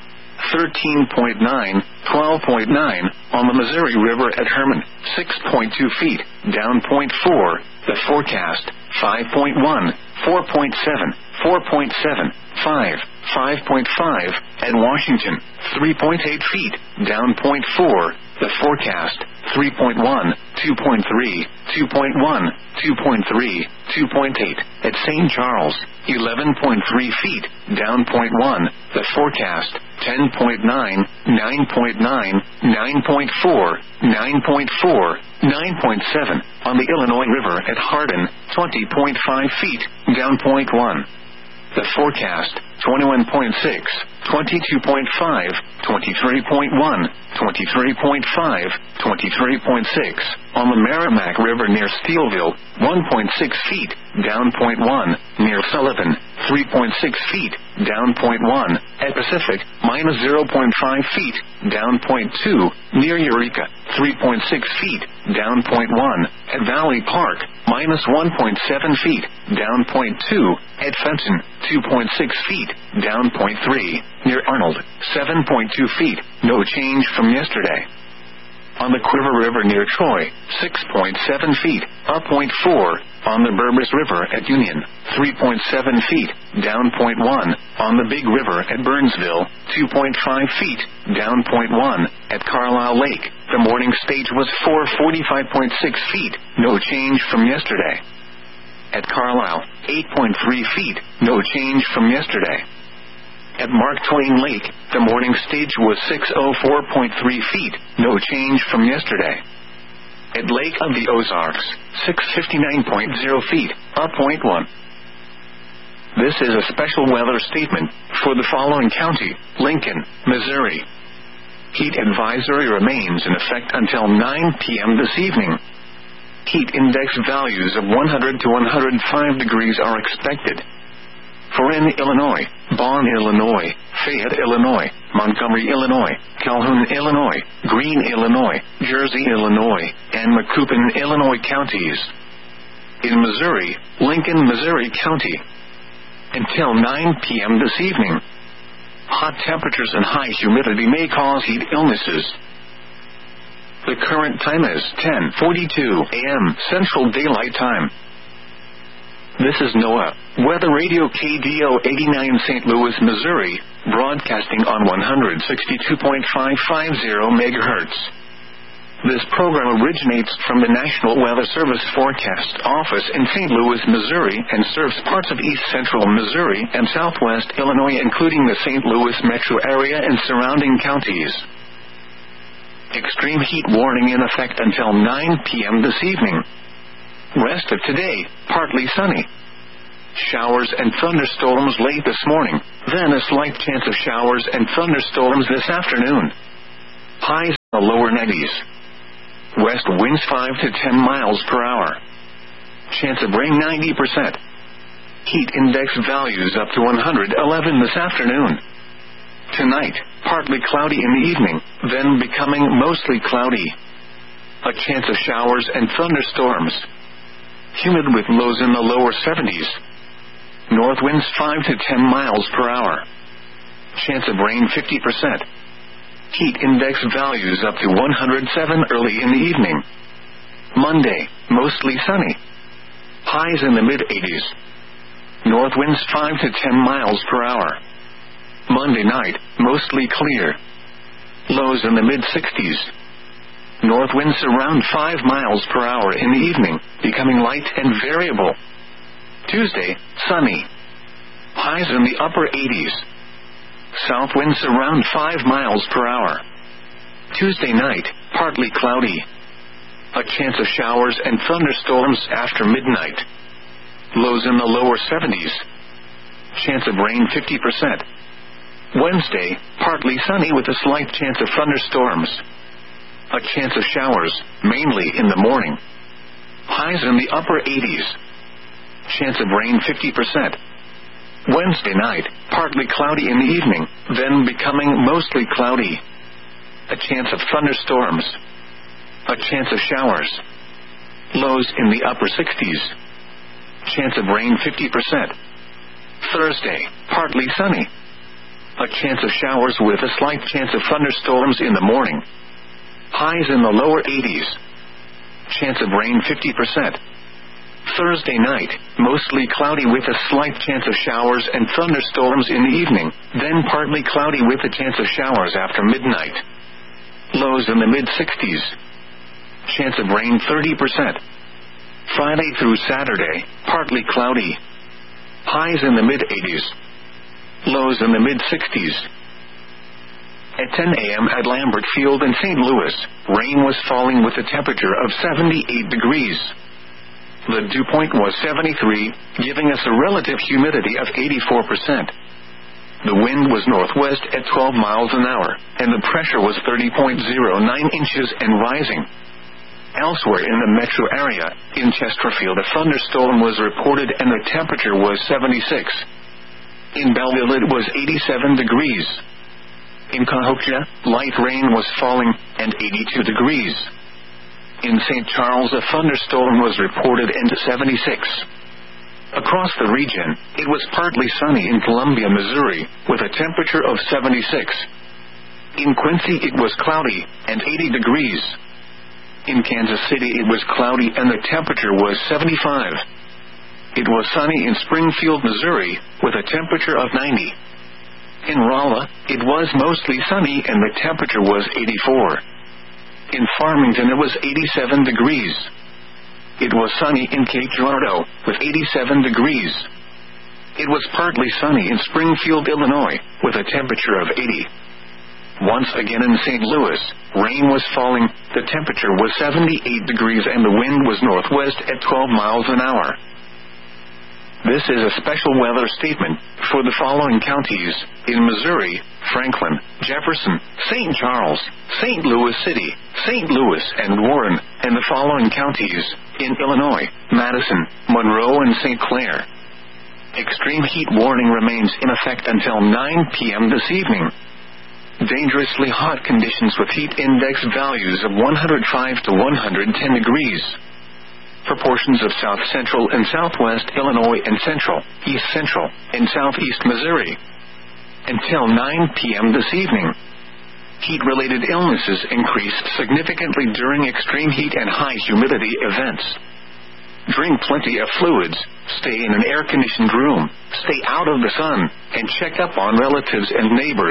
thirteen point nine, twelve point nine. On the Missouri River at Herman, six point two feet, down zero point four. The forecast, five point one, four point seven, four point seven, five, five point five. At Washington, three point eight feet, down zero point four. The forecast, three point one, two point three, two point one, two point three, two point eight. At Saint Charles, eleven point three feet, down zero point one. The forecast, ten point nine, nine point nine, nine point four, nine point four, nine point seven. On the Illinois River at Hardin, twenty point five feet, down zero point one. The forecast, twenty-one point six, twenty-two point five, twenty-three point one, twenty-three point five, twenty-three point six. On the Merrimack River near Steelville, one point six feet, down zero point one. Near Sullivan, three point six feet, down zero point one. At Pacific, minus zero point five feet, down zero point two. Near Eureka, three point six feet, down zero point one. At Valley Park, minus one point seven feet, down zero point two. At Fenton, two point six feet, down zero point three. Near Arnold, seven point two feet, no change from yesterday. On the Quiver River near Troy, six point seven feet, up zero point four. On the Burbus River at Union, three point seven feet, down zero point one. On the Big River at Burnsville, two point five feet, down zero point one. At Carlisle Lake, the morning stage was four forty-five point six feet, no change from yesterday. At Carlisle, eight point three feet, no change from yesterday. At Mark Twain Lake, the morning stage was six oh four point three feet, no change from yesterday. At Lake of the Ozarks, six fifty-nine point zero feet, up zero point one. This is a special weather statement for the following county: Lincoln, Missouri. Heat advisory remains in effect until nine p.m. this evening. Heat index values of one hundred to one hundred five degrees are expected. For in Illinois, Bonn, Illinois, Fayette, Illinois, Montgomery, Illinois, Calhoun, Illinois, Greene, Illinois, Jersey, Illinois, and Macoupin, Illinois counties. In Missouri, Lincoln, Missouri County. Until nine p.m. this evening. Hot temperatures and high humidity may cause heat illnesses. The current time is ten forty-two a.m. Central Daylight Time. This is NOAA Weather Radio K D O eighty-nine Saint Louis, Missouri, broadcasting on one sixty-two point five five zero megahertz. This program originates from the National Weather Service Forecast Office in Saint Louis, Missouri, and serves parts of east central Missouri and southwest Illinois, including the Saint Louis metro area and surrounding counties. Extreme heat warning in effect until nine p.m. this evening. Rest of today, partly sunny. Showers and thunderstorms late this morning, then a slight chance of showers and thunderstorms this afternoon. Highs the lower nineties. West winds five to ten miles per hour. Chance of rain ninety percent. Heat index values up to one hundred eleven this afternoon. Tonight, partly cloudy in the evening, then becoming mostly cloudy. A chance of showers and thunderstorms. Humid with lows in the lower seventies. North winds five to ten miles per hour. Chance of rain fifty percent. Heat index values up to one hundred seven early in the evening. Monday, mostly sunny. Highs in the mid eighties. North winds five to ten miles per hour. Monday night, mostly clear. Lows in the mid sixties. North winds around five miles per hour in the evening, becoming light and variable. Tuesday, sunny. Highs in the upper eighties. South winds around five miles per hour. Tuesday night, partly cloudy. A chance of showers and thunderstorms after midnight. Lows in the lower seventies. Chance of rain fifty percent. Wednesday, partly sunny with a slight chance of thunderstorms. A chance of showers, mainly in the morning. Highs in the upper eighties. Chance of rain fifty percent. Wednesday night, partly cloudy in the evening, then becoming mostly cloudy. A chance of thunderstorms. A chance of showers. Lows in the upper sixties. Chance of rain fifty percent. Thursday, partly sunny. A chance of showers with a slight chance of thunderstorms in the morning. Highs in the lower eighties. Chance of rain fifty percent. Thursday night, mostly cloudy with a slight chance of showers and thunderstorms in the evening, then partly cloudy with a chance of showers after midnight. Lows in the mid sixties. Chance of rain thirty percent. Friday through Saturday, partly cloudy. Highs in the mid eighties. Lows in the mid sixties. At ten a.m. at Lambert Field in Saint Louis, rain was falling with a temperature of seventy-eight degrees. The dew point was seventy-three, giving us a relative humidity of eighty-four percent. The wind was northwest at twelve miles an hour, and the pressure was thirty point zero nine inches and rising. Elsewhere in the metro area, in Chesterfield a thunderstorm was reported and the temperature was seventy-six. In Belleville it was eighty-seven degrees. In Cahokia, light rain was falling, and eighty-two degrees. In Saint Charles a thunderstorm was reported and seventy-six. Across the region, it was partly sunny in Columbia, Missouri, with a temperature of seventy-six. In Quincy it was cloudy, and eighty degrees. In Kansas City it was cloudy and the temperature was seventy-five. It was sunny in Springfield, Missouri, with a temperature of ninety. In Rolla, it was mostly sunny and the temperature was eighty-four. In Farmington it was eighty-seven degrees. It was sunny in Cape Girardeau, with eighty-seven degrees. It was partly sunny in Springfield, Illinois, with a temperature of eighty. Once again in Saint Louis, rain was falling, the temperature was seventy-eight degrees and the wind was northwest at twelve miles an hour. This is a special weather statement for the following counties: in Missouri, Franklin, Jefferson, Saint Charles, Saint Louis City, Saint Louis and Warren, and the following counties: in Illinois, Madison, Monroe and Saint Clair. Extreme heat warning remains in effect until nine p.m. this evening. Dangerously hot conditions with heat index values of one hundred five to one hundred ten degrees. For portions of south central and southwest Illinois and central, east central, and southeast Missouri. Until nine p.m. this evening. Heat-related illnesses increase significantly during extreme heat and high humidity events. Drink plenty of fluids, stay in an air-conditioned room, stay out of the sun, and check up on relatives and neighbors.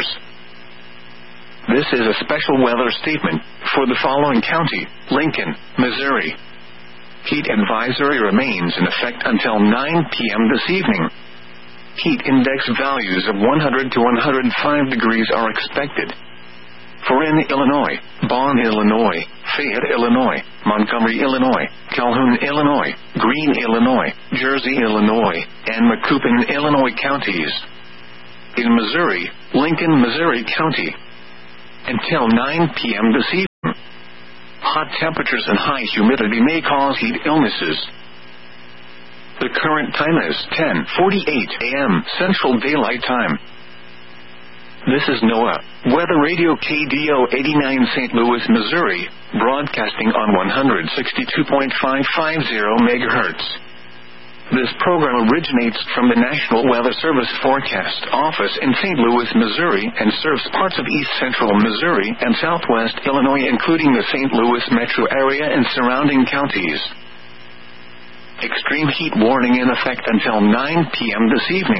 This is a special weather statement for the following county: Lincoln, Missouri. Heat advisory remains in effect until nine p.m. this evening. Heat index values of one hundred to one hundred five degrees are expected. For in Illinois, Bonn, Illinois, Fayette, Illinois, Montgomery, Illinois, Calhoun, Illinois, Greene, Illinois, Jersey, Illinois, and Macoupin, Illinois counties. In Missouri, Lincoln, Missouri County. until nine p.m. this evening. Hot temperatures and high humidity may cause heat illnesses. The current time is ten forty-eight a.m. Central Daylight Time. This is NOAA Weather Radio K D O eighty-nine Saint Louis, Missouri, broadcasting on one sixty-two point five five zero megahertz. This program originates from the National Weather Service Forecast Office in Saint Louis, Missouri, and serves parts of east central Missouri and southwest Illinois, including the Saint Louis metro area and surrounding counties. Extreme heat warning in effect until nine p.m. this evening.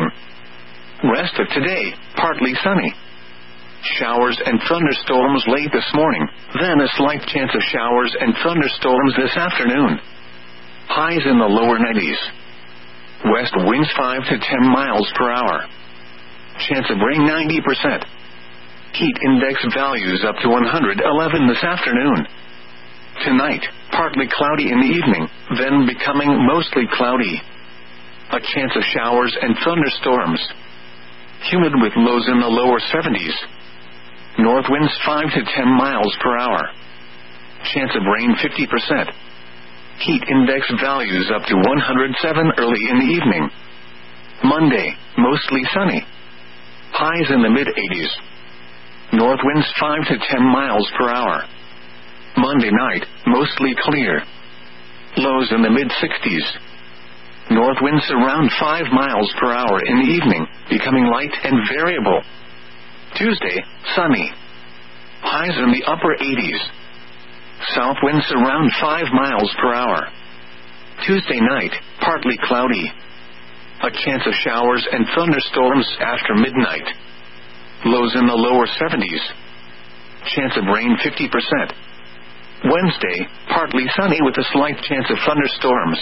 Rest of today, partly sunny. Showers and thunderstorms late this morning, then a slight chance of showers and thunderstorms this afternoon. Highs in the lower nineties. West winds five to ten miles per hour. Chance of rain ninety percent. Heat index values up to one hundred eleven this afternoon. Tonight, partly cloudy in the evening, then becoming mostly cloudy. A chance of showers and thunderstorms. Humid with lows in the lower seventies. North winds five to ten miles per hour. Chance of rain fifty percent. Heat index values up to one hundred seven early in the evening. Monday, mostly sunny. Highs in the mid-eighties. North winds five to ten miles per hour. Monday night, mostly clear. Lows in the mid-sixties. North winds around five miles per hour in the evening, becoming light and variable. Tuesday, sunny. Highs in the upper eighties. South winds around five miles per hour. Tuesday night, partly cloudy. A chance of showers and thunderstorms after midnight. Lows in the lower seventies. Chance of rain fifty percent. Wednesday, partly sunny with a slight chance of thunderstorms.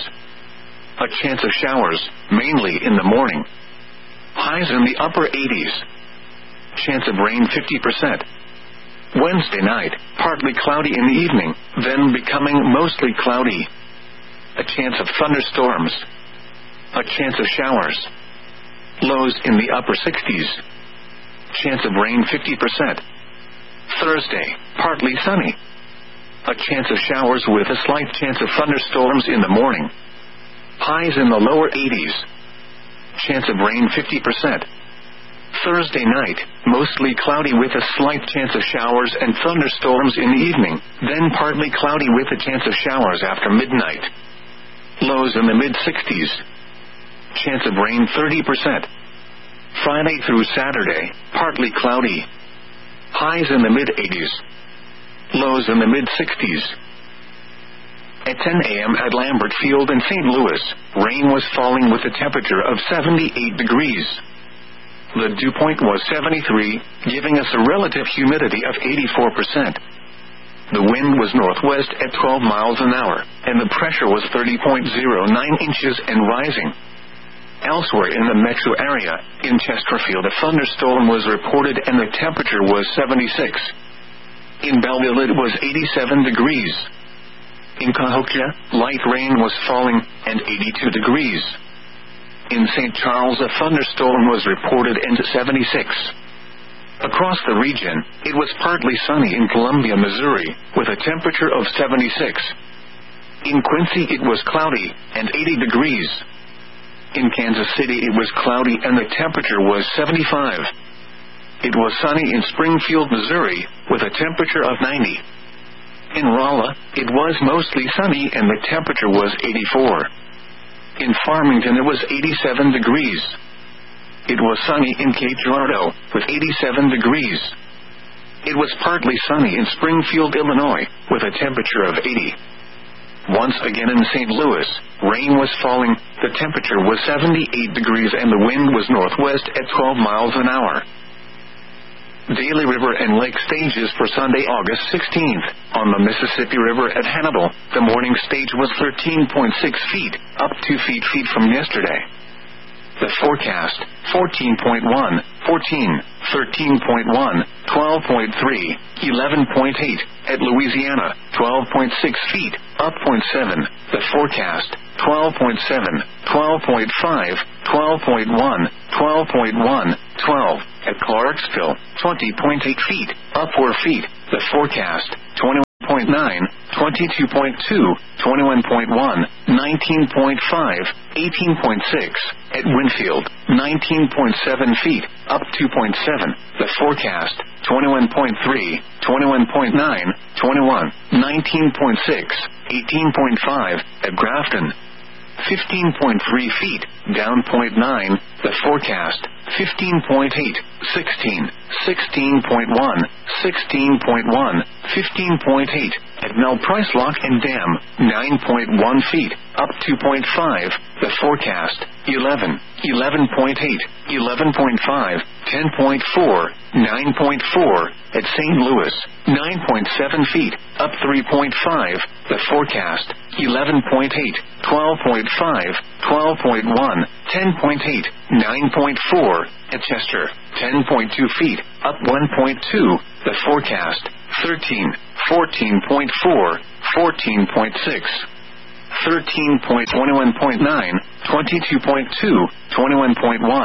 A chance of showers, mainly in the morning. Highs in the upper eighties. Chance of rain fifty percent. Wednesday night, partly cloudy in the evening, then becoming mostly cloudy. A chance of thunderstorms. A chance of showers. Lows in the upper sixties. Chance of rain fifty percent. Thursday, partly sunny. A chance of showers with a slight chance of thunderstorms in the morning. Highs in the lower eighties. Chance of rain fifty percent. Thursday night, mostly cloudy with a slight chance of showers and thunderstorms in the evening, then partly cloudy with a chance of showers after midnight. Lows in the mid-sixties. Chance of rain thirty percent. Friday through Saturday, partly cloudy. Highs in the mid-eighties. Lows in the mid-sixties. At ten a.m. at Lambert Field in Saint Louis, rain was falling with a temperature of seventy-eight degrees. The dew point was seventy-three, giving us a relative humidity of eighty-four percent. The wind was northwest at twelve miles an hour, and the pressure was thirty point zero nine inches and rising. Elsewhere in the metro area, in Chesterfield, a thunderstorm was reported and the temperature was seventy-six. In Belleville it was eighty-seven degrees. In Cahokia, light rain was falling, and eighty-two degrees. In Saint Charles, a thunderstorm was reported and seventy-six. Across the region, it was partly sunny in Columbia, Missouri, with a temperature of seventy-six. In Quincy it was cloudy, and eighty degrees. In Kansas City it was cloudy and the temperature was seventy-five. It was sunny in Springfield, Missouri, with a temperature of ninety. In Rolla, it was mostly sunny and the temperature was eighty-four. In Farmington it was eighty-seven degrees. It was sunny in Cape Girardeau, with eighty-seven degrees. It was partly sunny in Springfield, Illinois, with a temperature of eighty. Once again in Saint Louis, rain was falling, the temperature was seventy-eight degrees and the wind was northwest at twelve miles an hour. Daly River and Lake stages for Sunday, August sixteenth. On the Mississippi River at Hannibal, the morning stage was thirteen point six feet, up two feet feet from yesterday. The forecast, fourteen point one, fourteen, thirteen point one, twelve point three, eleven point eight. At Louisiana, twelve point six feet, up point seven. The forecast, twelve point seven, twelve point five, twelve point one, twelve point one, twelve. At Clarksville, twenty point eight feet, up four feet. The forecast, twenty-one point nine, twenty-two point two, twenty-one point one, nineteen point five, eighteen point six. At Winfield, nineteen point seven feet, up two point seven. The forecast, twenty-one point three, twenty-one point nine, twenty-one, nineteen point six, eighteen point five. At Grafton, fifteen point three feet, down zero point nine. The forecast, fifteen point eight, sixteen, sixteen point one, sixteen point one, fifteen point eight. At Mel Price Lock and Dam, nine point one feet, up two point five. The forecast, eleven, eleven point eight, eleven point five, ten point four, nine point four. At Saint Louis, nine point seven feet, up three point five. The forecast, eleven point eight, twelve point five, twelve point one, ten point eight, nine point four. At Chester, ten point two feet, up one point two. The forecast, thirteen, fourteen point four, fourteen point six. thirteen point twenty-one point nine, twenty-two point two, twenty-one point one.